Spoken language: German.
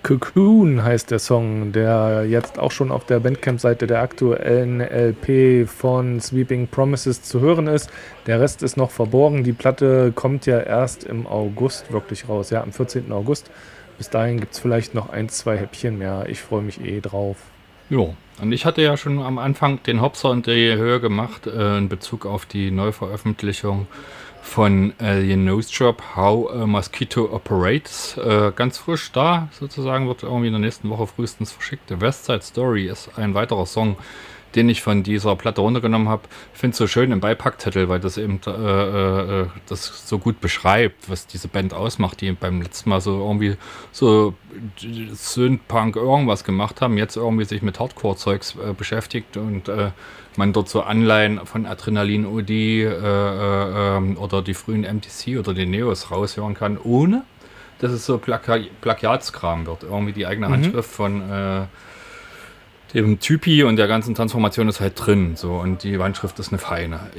Cocoon heißt der Song, der jetzt auch schon auf der Bandcamp-Seite der aktuellen LP von Sweeping Promises zu hören ist. Der Rest ist noch verborgen. Die Platte kommt ja erst im August wirklich raus, ja, am 14. August. Bis dahin gibt es vielleicht noch 1, 2 Häppchen mehr. Ich freue mich drauf. Jo, und ich hatte ja schon am Anfang den Hopser und die Höhe gemacht in Bezug auf die Neuveröffentlichung von Alien Nose Job, How a Mosquito Operates. Ganz frisch da, sozusagen, wird irgendwie in der nächsten Woche frühestens verschickt. The West Side Story ist ein weiterer Song, den ich von dieser Platte runtergenommen habe. Ich finde es so schön im Beipackzettel, weil das eben das so gut beschreibt, was diese Band ausmacht, die beim letzten Mal so irgendwie so Synth-Punk irgendwas gemacht haben, jetzt irgendwie sich mit Hardcore-Zeugs beschäftigt und man dort so Anleihen von Adrenalin OD oder die frühen MTC oder die Neos raushören kann, ohne dass es so Plagiatskram wird. Irgendwie die eigene Handschrift von dem Typi und der ganzen Transformation ist halt drin. So, und die Wandschrift ist eine feine.